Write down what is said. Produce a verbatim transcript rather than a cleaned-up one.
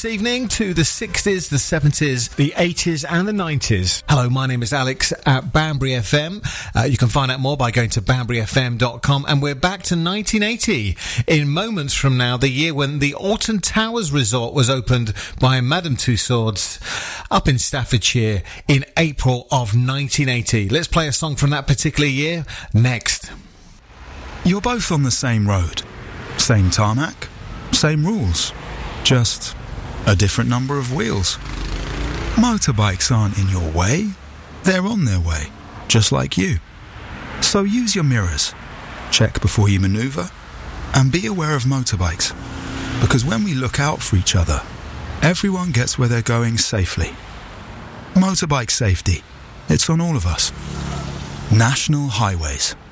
this evening to the sixties, the seventies, the eighties and the nineties. Hello, my name is Alex at Banbury F M. Uh, you can find out more by going to banbury f m dot com, and we're back to nineteen eighty in moments from now, the year when the Alton Towers Resort was opened by Madame Tussauds up in Staffordshire in April of nineteen eighty. Let's play a song from that particular year next. You're both on the same road, same tarmac, same rules, just a different number of wheels. Motorbikes aren't in your way, they're on their way, just like you. So use your mirrors, check before you manoeuvre, and be aware of motorbikes, because when we look out for each other, everyone gets where they're going safely. Motorbike safety, it's on all of us. National Highways.